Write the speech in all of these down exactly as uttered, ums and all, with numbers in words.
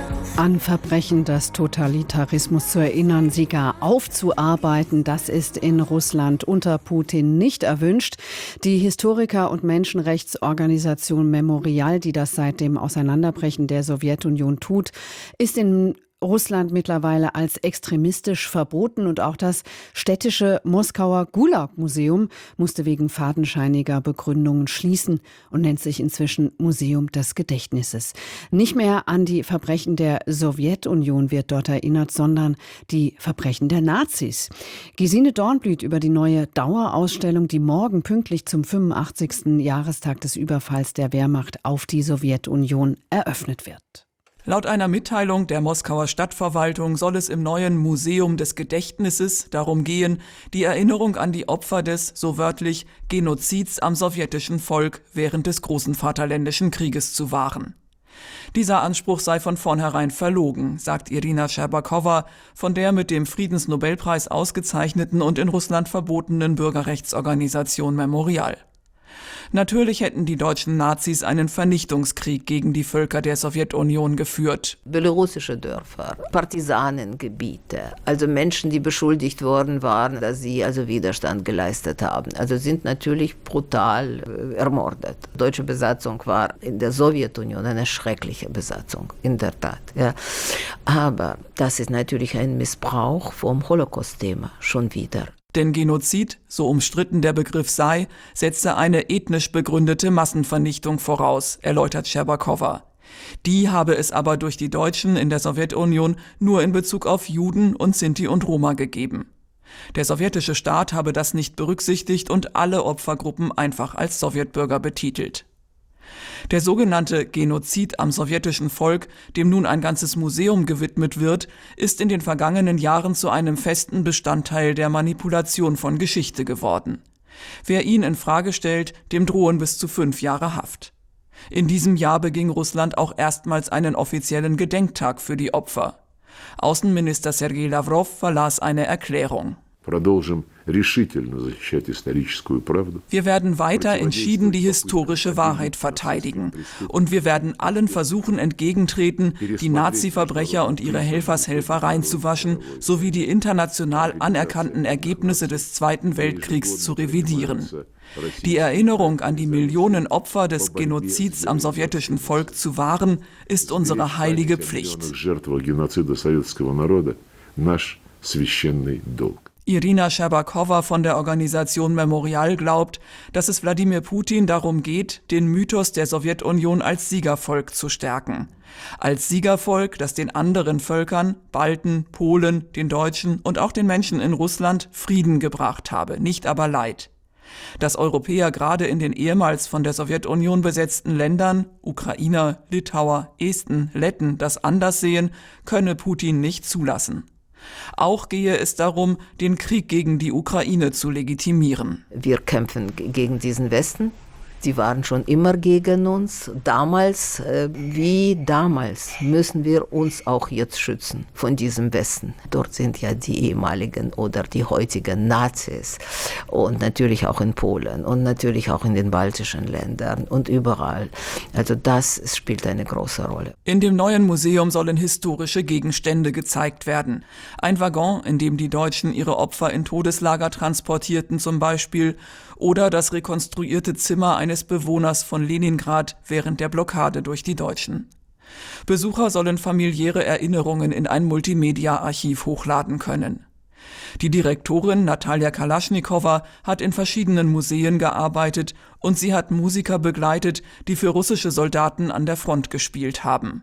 An Verbrechen des Totalitarismus zu erinnern, sie gar aufzuarbeiten, das ist in Russland unter Putin nicht erwünscht. Die Historiker- und Menschenrechtsorganisation Memorial, die das seit dem Auseinanderbrechen der Sowjetunion tut, ist in Russland mittlerweile als extremistisch verboten und auch das städtische Moskauer Gulag-Museum musste wegen fadenscheiniger Begründungen schließen und nennt sich inzwischen Museum des Gedächtnisses. Nicht mehr an die Verbrechen der Sowjetunion wird dort erinnert, sondern die Verbrechen der Nazis. Gesine Dornblüt über die neue Dauerausstellung, die morgen pünktlich zum fünfundachtzigsten Jahrestag des Überfalls der Wehrmacht auf die Sowjetunion eröffnet wird. Laut einer Mitteilung der Moskauer Stadtverwaltung soll es im neuen Museum des Gedächtnisses darum gehen, die Erinnerung an die Opfer des, so wörtlich, Genozids am sowjetischen Volk während des Großen Vaterländischen Krieges zu wahren. Dieser Anspruch sei von vornherein verlogen, sagt Irina Scherbakowa von der mit dem Friedensnobelpreis ausgezeichneten und in Russland verbotenen Bürgerrechtsorganisation Memorial. Natürlich hätten die deutschen Nazis einen Vernichtungskrieg gegen die Völker der Sowjetunion geführt. Belarussische Dörfer, Partisanengebiete, also Menschen, die beschuldigt worden waren, dass sie also Widerstand geleistet haben, also sind natürlich brutal äh, ermordet. Die deutsche Besatzung war in der Sowjetunion eine schreckliche Besatzung, in der Tat. Ja. Aber das ist natürlich ein Missbrauch vom Holocaust-Thema schon wieder. Denn Genozid, so umstritten der Begriff sei, setze eine ethnisch begründete Massenvernichtung voraus, erläutert Scherbakowa. Die habe es aber durch die Deutschen in der Sowjetunion nur in Bezug auf Juden und Sinti und Roma gegeben. Der sowjetische Staat habe das nicht berücksichtigt und alle Opfergruppen einfach als Sowjetbürger betitelt. Der sogenannte Genozid am sowjetischen Volk, dem nun ein ganzes Museum gewidmet wird, ist in den vergangenen Jahren zu einem festen Bestandteil der Manipulation von Geschichte geworden. Wer ihn in Frage stellt, dem drohen bis zu fünf Jahre Haft. In diesem Jahr beging Russland auch erstmals einen offiziellen Gedenktag für die Opfer. Außenminister Sergei Lawrow verlas eine Erklärung. Wir werden weiter entschieden die historische Wahrheit verteidigen. Und wir werden allen Versuchen entgegentreten, die Nazi-Verbrecher und ihre Helfershelfer reinzuwaschen, sowie die international anerkannten Ergebnisse des Zweiten Weltkriegs zu revidieren. Die Erinnerung an die Millionen Opfer des Genozids am sowjetischen Volk zu wahren, ist unsere heilige Pflicht. Irina Scherbakowa von der Organisation Memorial glaubt, dass es Wladimir Putin darum geht, den Mythos der Sowjetunion als Siegervolk zu stärken. Als Siegervolk, das den anderen Völkern, Balten, Polen, den Deutschen und auch den Menschen in Russland Frieden gebracht habe, nicht aber Leid. Dass Europäer gerade in den ehemals von der Sowjetunion besetzten Ländern, Ukrainer, Litauer, Esten, Letten, das anders sehen, könne Putin nicht zulassen. Auch gehe es darum, den Krieg gegen die Ukraine zu legitimieren. Wir kämpfen gegen diesen Westen. Sie waren schon immer gegen uns. Damals, äh, wie damals, müssen wir uns auch jetzt schützen von diesem Westen. Dort sind ja die ehemaligen oder die heutigen Nazis. Und natürlich auch in Polen und natürlich auch in den baltischen Ländern und überall. Also das spielt eine große Rolle. In dem neuen Museum sollen historische Gegenstände gezeigt werden. Ein Waggon, in dem die Deutschen ihre Opfer in Todeslager transportierten zum Beispiel, oder das rekonstruierte Zimmer eines Bewohners von Leningrad während der Blockade durch die Deutschen. Besucher sollen familiäre Erinnerungen in ein Multimedia-Archiv hochladen können. Die Direktorin Natalja Kalaschnikowa hat in verschiedenen Museen gearbeitet und sie hat Musiker begleitet, die für russische Soldaten an der Front gespielt haben.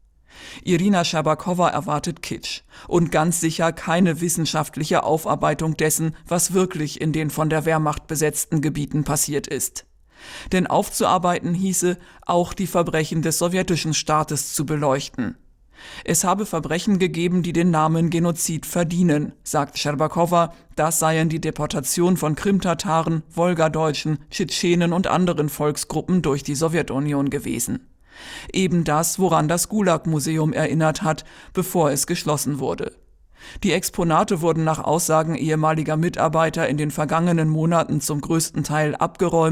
Irina Scherbakowa erwartet Kitsch und ganz sicher keine wissenschaftliche Aufarbeitung dessen, was wirklich in den von der Wehrmacht besetzten Gebieten passiert ist. Denn aufzuarbeiten hieße, auch die Verbrechen des sowjetischen Staates zu beleuchten. Es habe Verbrechen gegeben, die den Namen Genozid verdienen, sagt Scherbakowa. Das seien die Deportation von Krimtataren, Wolgadeutschen, Tschetschenen und anderen Volksgruppen durch die Sowjetunion gewesen. Eben das, woran das Gulag-Museum erinnert hat, bevor es geschlossen wurde. Die Exponate wurden nach Aussagen ehemaliger Mitarbeiter in den vergangenen Monaten zum größten Teil abgeräumt,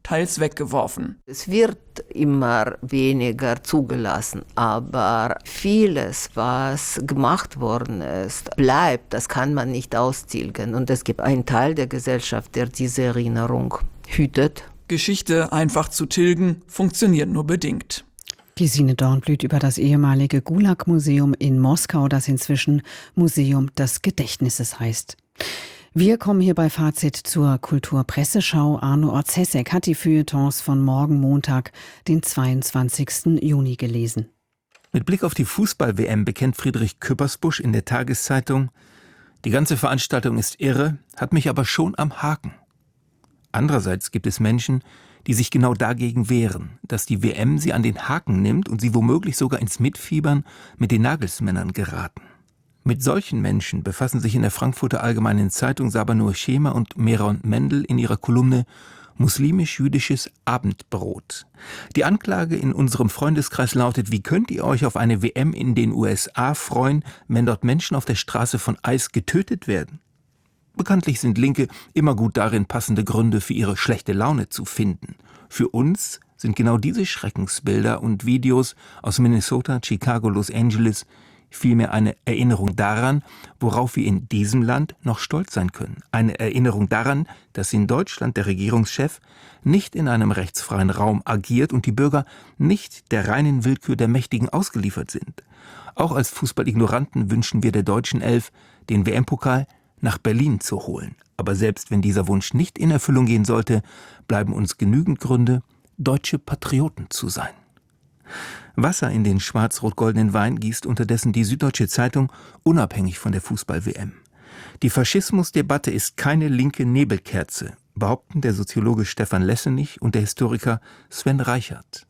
teils weggeworfen. Es wird immer weniger zugelassen, aber vieles, was gemacht worden ist, bleibt. Das kann man nicht austilgen. Und es gibt einen Teil der Gesellschaft, der diese Erinnerung hütet. Geschichte einfach zu tilgen, funktioniert nur bedingt. Gesine Dornblüt über das ehemalige Gulag-Museum in Moskau, das inzwischen Museum des Gedächtnisses heißt. Wir kommen hier bei Fazit zur Kulturpresseschau. Arno Orzesek hat die Feuilletons von morgen Montag, den zweiundzwanzigsten Juni gelesen. Mit Blick auf die Fußball-W M bekennt Friedrich Küppersbusch in der Tageszeitung: Die ganze Veranstaltung ist irre, hat mich aber schon am Haken. Andererseits gibt es Menschen, die sich genau dagegen wehren, dass die W M sie an den Haken nimmt und sie womöglich sogar ins Mitfiebern mit den Nagelsmännern geraten. Mit solchen Menschen befassen sich in der Frankfurter Allgemeinen Zeitung Sabanur Schema und Meron Mendel in ihrer Kolumne Muslimisch-jüdisches Abendbrot. Die Anklage in unserem Freundeskreis lautet: Wie könnt ihr euch auf eine W M in den U S A freuen, wenn dort Menschen auf der Straße von Eis getötet werden? Bekanntlich sind Linke immer gut darin, passende Gründe für ihre schlechte Laune zu finden. Für uns sind genau diese Schreckensbilder und Videos aus Minnesota, Chicago, Los Angeles vielmehr eine Erinnerung daran, worauf wir in diesem Land noch stolz sein können. Eine Erinnerung daran, dass in Deutschland der Regierungschef nicht in einem rechtsfreien Raum agiert und die Bürger nicht der reinen Willkür der Mächtigen ausgeliefert sind. Auch als Fußballignoranten wünschen wir der deutschen Elf, den W M-Pokal nach Berlin zu holen. Aber selbst wenn dieser Wunsch nicht in Erfüllung gehen sollte, bleiben uns genügend Gründe, deutsche Patrioten zu sein. Wasser in den schwarz-rot-goldenen Wein gießt unterdessen die Süddeutsche Zeitung, unabhängig von der Fußball-W M. Die Faschismusdebatte ist keine linke Nebelkerze, behaupten der Soziologe Stefan Lessenich und der Historiker Sven Reichert.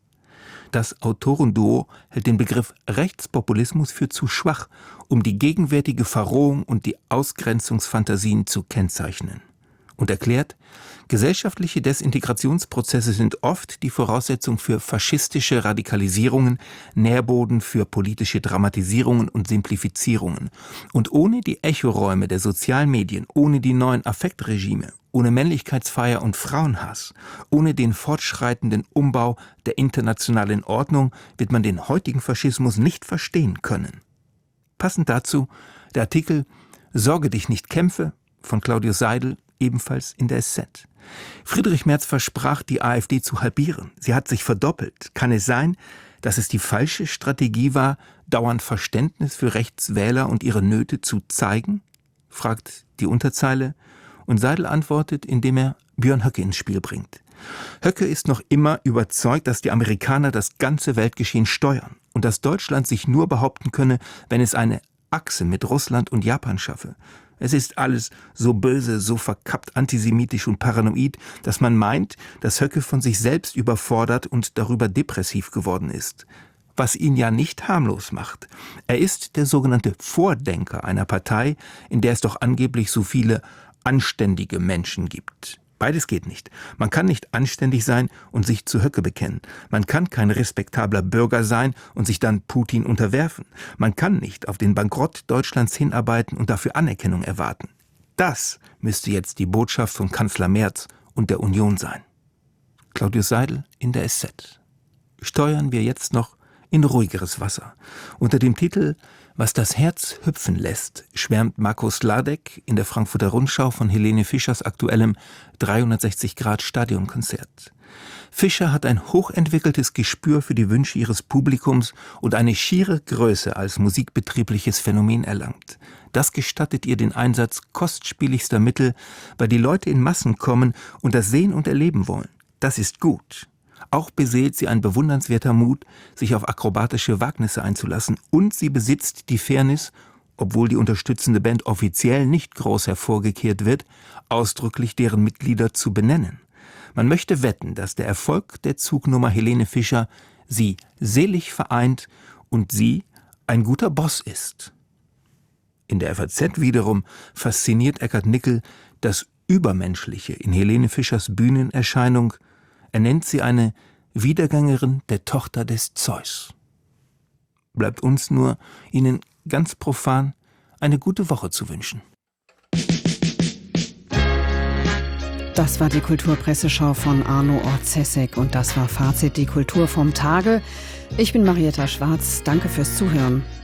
Das Autorenduo hält den Begriff Rechtspopulismus für zu schwach, um die gegenwärtige Verrohung und die Ausgrenzungsfantasien zu kennzeichnen. Und erklärt, gesellschaftliche Desintegrationsprozesse sind oft die Voraussetzung für faschistische Radikalisierungen, Nährboden für politische Dramatisierungen und Simplifizierungen. Und ohne die Echoräume der sozialen Medien, ohne die neuen Affektregime, ohne Männlichkeitsfeier und Frauenhass, ohne den fortschreitenden Umbau der internationalen Ordnung wird man den heutigen Faschismus nicht verstehen können. Passend dazu der Artikel »Sorge dich nicht, kämpfe« von Claudius Seidel, ebenfalls in der S Z. Friedrich Merz versprach, die AfD zu halbieren. Sie hat sich verdoppelt. Kann es sein, dass es die falsche Strategie war, dauernd Verständnis für Rechtswähler und ihre Nöte zu zeigen? Fragt die Unterzeile. Und Seidel antwortet, indem er Björn Höcke ins Spiel bringt. Höcke ist noch immer überzeugt, dass die Amerikaner das ganze Weltgeschehen steuern und dass Deutschland sich nur behaupten könne, wenn es eine Achse mit Russland und Japan schaffe. Es ist alles so böse, so verkappt antisemitisch und paranoid, dass man meint, dass Höcke von sich selbst überfordert und darüber depressiv geworden ist. Was ihn ja nicht harmlos macht. Er ist der sogenannte Vordenker einer Partei, in der es doch angeblich so viele anständige Menschen gibt. Beides geht nicht. Man kann nicht anständig sein und sich zu Höcke bekennen. Man kann kein respektabler Bürger sein und sich dann Putin unterwerfen. Man kann nicht auf den Bankrott Deutschlands hinarbeiten und dafür Anerkennung erwarten. Das müsste jetzt die Botschaft von Kanzler Merz und der Union sein. Claudius Seidel in der S Z. Steuern wir jetzt noch in ruhigeres Wasser. Unter dem Titel »Was das Herz hüpfen lässt« schwärmt Marco Sladek in der Frankfurter Rundschau von Helene Fischers aktuellem dreihundertsechzig Grad Stadionkonzert. Fischer hat ein hochentwickeltes Gespür für die Wünsche ihres Publikums und eine schiere Größe als musikbetriebliches Phänomen erlangt. Das gestattet ihr den Einsatz kostspieligster Mittel, weil die Leute in Massen kommen und das sehen und erleben wollen. Das ist gut. Auch beseelt sie ein bewundernswerter Mut, sich auf akrobatische Wagnisse einzulassen, und sie besitzt die Fairness, obwohl die unterstützende Band offiziell nicht groß hervorgekehrt wird, ausdrücklich deren Mitglieder zu benennen. Man möchte wetten, dass der Erfolg der Zugnummer Helene Fischer sie selig vereint und sie ein guter Boss ist. In der F A Z wiederum fasziniert Eckhard Nickel das Übermenschliche in Helene Fischers Bühnenerscheinung. Er nennt sie eine Wiedergängerin der Tochter des Zeus. Bleibt uns nur, Ihnen ganz profan eine gute Woche zu wünschen. Das war die Kulturpresseschau von Arno Orzesek und das war Fazit, die Kultur vom Tage. Ich bin Marietta Schwarz. Danke fürs Zuhören.